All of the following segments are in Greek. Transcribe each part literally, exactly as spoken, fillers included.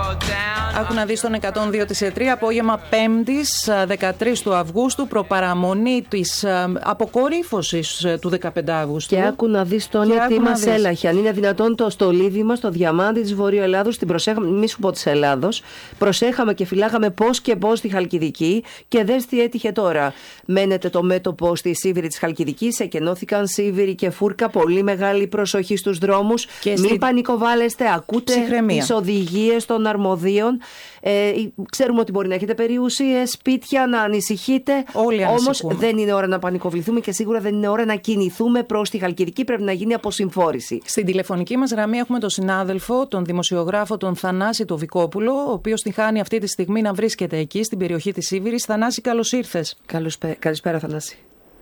Άκου να δεις τον εκατόν δύο της ΕΤΡΙ, απόγευμα Πέμπτης δεκατρείς του Αυγούστου, προπαραμονή της αποκορύφωσης του δεκαπέντε Αυγούστου. Και άκου να δεις, Τόνια, τι μας έλαχε. Αν είναι δυνατόν το στολίδι μας, το διαμάντι της Βορείου Ελλάδος, την προσέχαμε, μη σου πω της Ελλάδος, προσέχαμε και φυλάγαμε πώς και πώς στη Χαλκιδική, και δες τι έτυχε τώρα. Μένετε το μέτωπο στη Σίβηρη της Χαλκιδικής, εκενώθηκαν Σίβηρη και Φούρκα, πολύ μεγάλη προσοχή στους δρόμους, μην στη... πανικοβάλλεστε, ακούτε τις οδηγίες των αρμοδίων. Ε, ξέρουμε ότι μπορεί να έχετε περιουσίες, σπίτια, να ανησυχείτε. Όμως δεν είναι ώρα να πανικοβληθούμε και σίγουρα δεν είναι ώρα να κινηθούμε προς τη Χαλκιδική. Πρέπει να γίνει αποσυμφόρηση. Στην τηλεφωνική μας γραμμή έχουμε τον συνάδελφο, τον δημοσιογράφο, τον Θανάση τον Βικόπουλο, ο οποίος την χάνει αυτή τη στιγμή να βρίσκεται εκεί, στην περιοχή της Σίβηρης. Θανάση, καλώς ήρθες. Καλησπέρα, Θανάση.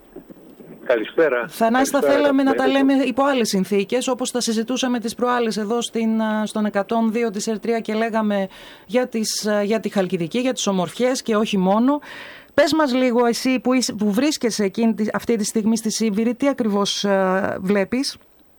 Καλησπέρα. Θανάση, θα θέλαμε να τα λέμε υπό άλλες συνθήκες, όπως τα συζητούσαμε τις προάλλες εδώ στην, στον εκατόν δύο της ΕΤΡΙ και λέγαμε για, τις, για τη Χαλκιδική, για τις ομορφιές και όχι μόνο. Πες μας λίγο εσύ που, είσαι, που βρίσκεσαι εκείνη, αυτή τη στιγμή στη Σίβηρη, τι ακριβώς uh, βλέπεις?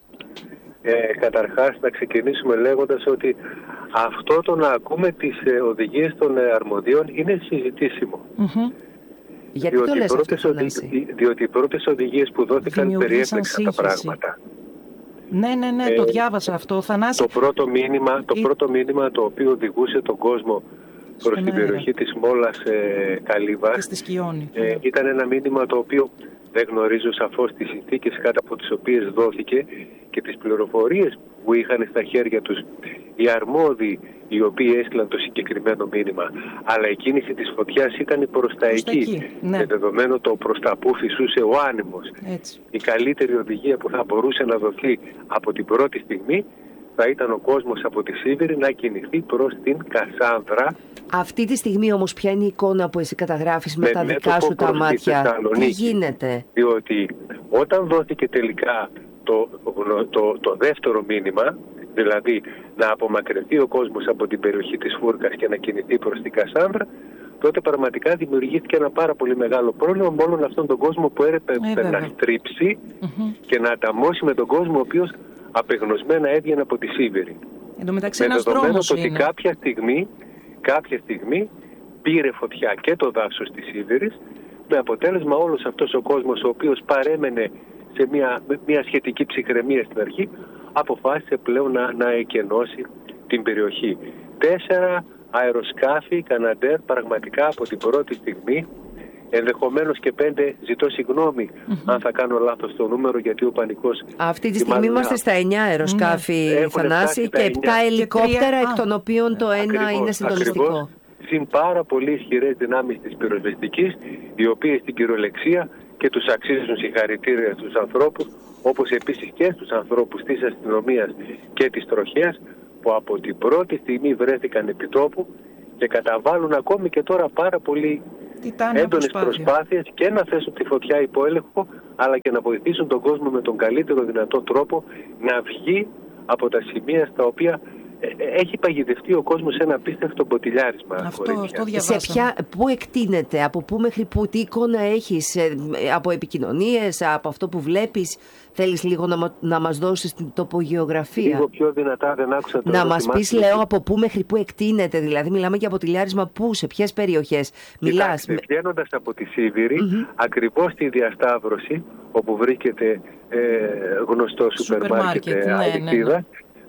Ε, καταρχάς να ξεκινήσουμε λέγοντας ότι αυτό το να ακούμε τις ε, οδηγίες των ε, αρμοδίων είναι συζητήσιμο. Mm-hmm. Γιατί διότι, το λες πρώτες αυτό, οδη... διότι οι πρώτες οδηγίες που δόθηκαν περιέπλεξαν τα πράγματα. Ναι, ναι, ναι, ε, το διάβασα αυτό. Θανάση... Το πρώτο μήνυμα, το, η... πρώτο μήνυμα το οποίο οδηγούσε τον κόσμο προς την αέρα. περιοχή της Μόλας ε, Καλύβας ε, ήταν ένα μήνυμα το οποίο δεν γνωρίζω σαφώς τις συνθήκες κάτω από τις οποίες δόθηκε και τις πληροφορίες που είχαν στα χέρια τους οι αρμόδιοι οι οποίοι έστειλαν το συγκεκριμένο μήνυμα. Αλλά η κίνηση της φωτιάς ήταν προς τα εκεί, εκεί ναι. με δεδομένο το προς τα που φυσούσε ο άνεμος. Έτσι. Η καλύτερη οδηγία που θα μπορούσε να δοθεί από την πρώτη στιγμή θα ήταν ο κόσμος από τη Σίβηρη να κινηθεί προς την Κασάνδρα. Αυτή τη στιγμή όμως ποια είναι η εικόνα που εσύ καταγράφεις με, με τα δικά σου τα μάτια? Τι γίνεται? Διότι όταν δόθηκε τελικά το, το, το, το δεύτερο μήνυμα, δηλαδή να απομακρυνθεί ο κόσμος από την περιοχή της Φούρκας και να κινηθεί προς την Κασάνδρα, τότε πραγματικά δημιουργήθηκε ένα πάρα πολύ μεγάλο πρόβλημα με όλον αυτόν τον κόσμο που έπρεπε ε, να στρίψει mm-hmm. και να ανταμώσει με τον κόσμο ο οποίος απεγνωσμένα έβγαινε από τη Σίβηρη. Εν τω μεταξύ, με ένας δεδομένο δρόμος ότι είναι. κάποια στιγμή, κάποια στιγμή πήρε φωτιά και το δάσος της Σίβηρης, με αποτέλεσμα όλος αυτός ο κόσμος ο οποίος παρέμενε σε μια, μια σχετική ψυχραιμία στην αρχή, αποφάσισε πλέον να, να εκενώσει την περιοχή. Τέσσερα αεροσκάφη Καναντέρ πραγματικά από την πρώτη στιγμή, ενδεχομένως και πέντε, ζητώ συγγνώμη mm-hmm. αν θα κάνω λάθος το νούμερο, γιατί ο πανικός... Αυτή τη στιγμή είμαστε στα εννιά αεροσκάφη, mm-hmm. Θανάση, και επτά ελικόπτερα, εκ των οποίων το ένα ακριβώς, είναι συντονιστικό. Ακριβώς, συν πάρα πολύ ισχυρές δυνάμεις της πυροσβεστικής, οι οποίες στην κυριολεξία και τους αξίζουν συγχαρητήρια στους ανθρώπους, όπως επίσης και στους ανθρώπους της αστυνομίας και της τροχέας, που από την πρώτη στιγμή βρέθηκαν επί τόπου και καταβάλουν ακόμη και τώρα πάρα πολύ έντονες προσπάθειες και να θέσουν τη φωτιά υπό έλεγχο, αλλά και να βοηθήσουν τον κόσμο με τον καλύτερο δυνατό τρόπο να βγει από τα σημεία στα οποία έχει παγιδευτεί ο κόσμος σε ένα απίστευτο μποτιλιάρισμα. Αυτό, αυτό σε ποια, πού εκτείνεται, από πού μέχρι πού, τι εικόνα έχεις, από επικοινωνίες, από αυτό που βλέπεις? Θέλεις λίγο να, να μας δώσεις την τοπογεωγραφία? Λίγο πιο δυνατά, δεν άκουσα το Να μας πεις, λέω, από πού μέχρι πού εκτείνεται, δηλαδή μιλάμε για αποτιλιάρισμα πού, σε ποιες περιοχές μιλάς? Βγαίνοντας από τη Σίβηρη, mm-hmm. ακριβώς στη διασταύρωση όπου βρίσκεται ε, γνωστό σούπερ μάρκετ Αλυτίδα,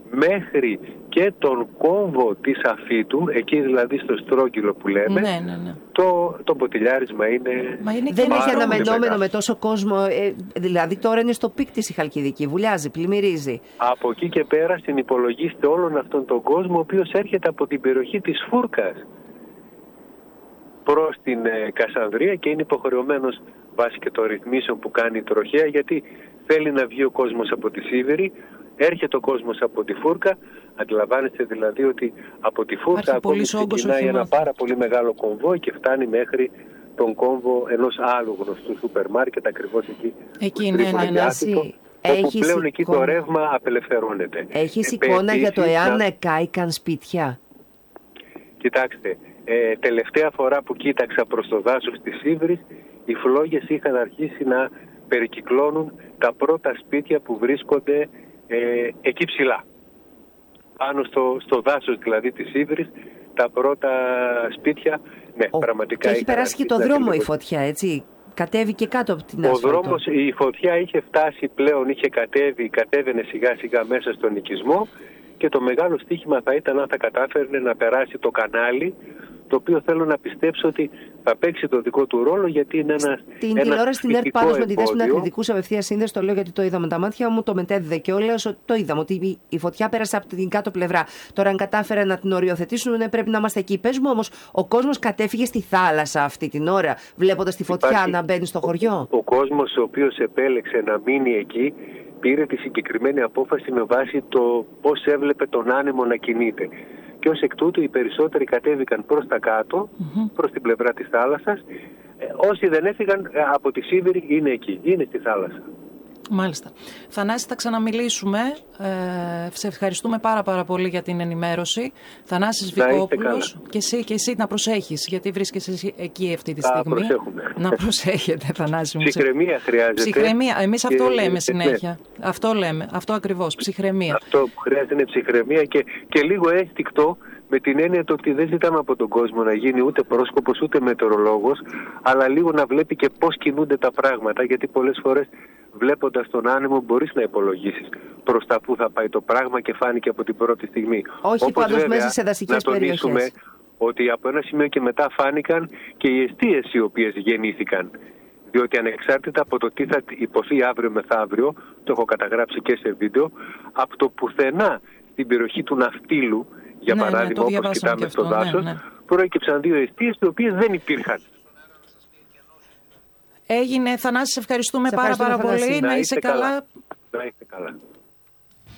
μέχρι και τον κόμβο της Αφίτου, εκεί δηλαδή στο Στρόγγυλο που λέμε, ναι, ναι, ναι. το, το ποτηλιάρισμα είναι... Μα είναι δεν έχει αναμενόμενο με τόσο κόσμο, ε, δηλαδή τώρα είναι στο πικ της η Χαλκιδική, βουλιάζει, πλημμυρίζει. Από εκεί και πέρα συνυπολογίστε όλον αυτόν τον κόσμο, ο οποίος έρχεται από την περιοχή της Φούρκας προς την ε, Κασανδρία και είναι υποχρεωμένος βάσει και των ρυθμίσεων που κάνει η τροχέα, γιατί θέλει να βγει ο κόσμος από τη Σίβηρη, έρχεται ο κόσμος από τη Φούρκα. Αντιλαμβάνεστε δηλαδή ότι από τη Φούρκα ακόμη ξεκινάει ένα πάρα πολύ μεγάλο κομβόι και φτάνει μέχρι τον κόμβο ενός άλλου γνωστού σούπερ μάρκετ, ακριβώς εκεί, εκεί ναι, ναι, ναι, όπου έχεις πλέον εκεί εικόνα. Το ρεύμα απελευθερώνεται. Έχεις ε, εικόνα επίσης, για το εάν να... κάηκαν σπίτια? Κοιτάξτε, ε, τελευταία φορά που κοίταξα προς το δάσος της Σίβηρης, οι φλόγες είχαν αρχίσει να περικυκλώνουν τα πρώτα σπίτια που βρίσκονται Ε, εκεί ψηλά. πάνω στο, στο δάσος δηλαδή της Ύβρης, τα πρώτα σπίτια. Ναι, Ο, πραγματικά. Και έχει περάσει και το δρόμο η φωτιά, έτσι. Κατέβηκε κάτω από την ασφάλτο. Ο δρόμος, η φωτιά είχε φτάσει πλέον, είχε κατέβει, κατέβαινε σιγά σιγά μέσα στον οικισμό και το μεγάλο στοίχημα θα ήταν αν θα κατάφερνε να περάσει το κανάλι, το οποίο θέλω να πιστέψω ότι θα παίξει το δικό του ρόλο, γιατί είναι ένα. Την τηλεόραση στην ΕΡΤ πάντως με τη Δέσποινα Κρητικούς απευθεία σύνδεση, το λέω γιατί το είδαμε τα μάτια μου, το μετέδιδε κιόλας, το είδαμε ότι η φωτιά πέρασε από την κάτω πλευρά. Τώρα, αν κατάφερε να την οριοθετήσουν, ναι, πρέπει να είμαστε εκεί. Πες μου όμως, ο κόσμος κατέφυγε στη θάλασσα αυτή την ώρα, βλέποντας τη φωτιά Υπάρχει... να μπαίνει στο χωριό. Ο, ο κόσμος ο οποίος επέλεξε να μείνει εκεί πήρε τη συγκεκριμένη απόφαση με βάση το πώς έβλεπε τον άνεμο να κινείται. Και ως εκ τούτου οι περισσότεροι κατέβηκαν προς τα κάτω, mm-hmm. προς την πλευρά της θάλασσας. Ε, όσοι δεν έφυγαν από τη Σίβηρη είναι εκεί, είναι στη θάλασσα. Μάλιστα. Θανάση, θα ξαναμιλήσουμε. Ε, σε ευχαριστούμε πάρα πάρα πολύ για την ενημέρωση. Θανάσης Βικόπουλος. Και εσύ, και εσύ να προσέχεις, γιατί βρίσκεσαι εκεί αυτή τη θα στιγμή. Προσέχουμε. Να προσέχετε, Θανάση μου. Ψυχραιμία χρειάζεται. Ψυχραιμία. Εμείς και... αυτό λέμε συνέχεια. Ναι. Αυτό λέμε. Αυτό ακριβώς. Ψυχραιμία. Αυτό που χρειάζεται είναι ψυχραιμία και, και λίγο αίσθηκτο, με την έννοια το ότι δεν ζητάμε από τον κόσμο να γίνει ούτε πρόσκοπος ούτε μετεωρολόγος, αλλά λίγο να βλέπει και πώς κινούνται τα πράγματα, γιατί πολλές φορές βλέποντας τον άνεμο μπορείς να υπολογίσεις προς τα που θα πάει το πράγμα και φάνηκε από την πρώτη στιγμή. Όχι πάντως μέσα σε δασικές περιοχές. Να τονίσουμε ότι από ένα σημείο και μετά φάνηκαν και οι εστίες οι οποίες γεννήθηκαν. Διότι ανεξάρτητα από το τι θα υποθεί αύριο μεθαύριο, το έχω καταγράψει και σε βίντεο, από το πουθενά στην περιοχή του Ναυτίλου, για ναι, παράδειγμα, ναι, όπως κοιτάμε στο αυτό, δάσος, ναι, ναι. προέκυψαν δύο εστίες οι οποίες δεν υπήρχαν. Έγινε. Θανάση, σε ευχαριστούμε, σε πάρα, πάρα πολύ. Να είσαι καλά. Να είστε καλά.